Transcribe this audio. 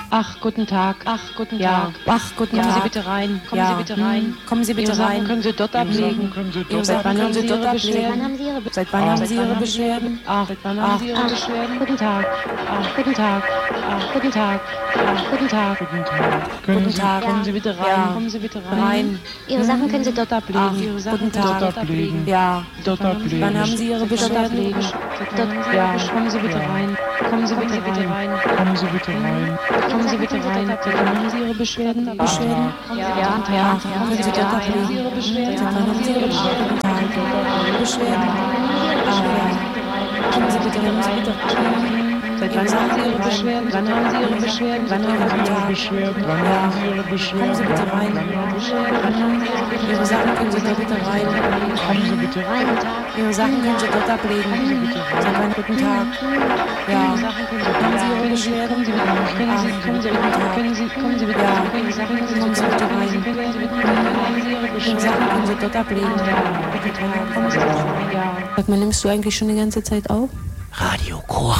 Ach, guten Tag. Ach, guten Tag. Ach, guten Kommen Tag. Sie bitte rein. Kommen Sie bitte rein. Kommen Sie bitte Ihre Sachen rein. können Sie dort ablegen. Seit wann haben Sie dort Beschwerden? Seit wann haben Sie Ihre Beschwerden? Ach, seit wann haben Sie Ihre Beschwerden? Guten Tag. Ach, guten Tag. Ach, guten Tag. Ach, guten Tag. Guten Tag. Kommen Sie bitte rein. Ja. Kommen Sie bitte rein. Rein. Ihre Sachen können Sie dort ablegen. Ach, Ihre Sachen guten können Sie Tag. dort ablegen. Ja. Dort ablegen. Wann haben Sie Ihre Beschwerden? Ja, kommen Sie bitte rein. Kommen Sie bitte rein. Kommen Sie bitte rein. Kommen Sie bitte rein. Seit wann haben Sie Ihre Beschwerden? Beschwerden? Ja, Können Sie dort ablegen? Ihre Beschwerden? Seit wann haben Sie Ihre Beschwerden? Beschwerden? Ah, ja. Kommen Sie bitte rein. Seit wann haben Sie Ihre Beschwerden? Wann haben Sie Ihre Beschwerden? Wann haben Sie Ihre Beschwerden? Wann haben Sie Ihre Beschwerden? Kommen Sie bitte rein. Ihre Sachen können Sie dort bitte rein. Kommen Sie bitte rein. Ihre Sachen können Sie dort ablegen. Seit wann? Guten Tag. Ja. Haben Sie Ihre Beschwerden? Kommen Sie bitte rein. Ihre Sachen können Sie dort ablegen. Sag mal, nimmst du eigentlich schon die ganze Zeit auf? Radio Kora.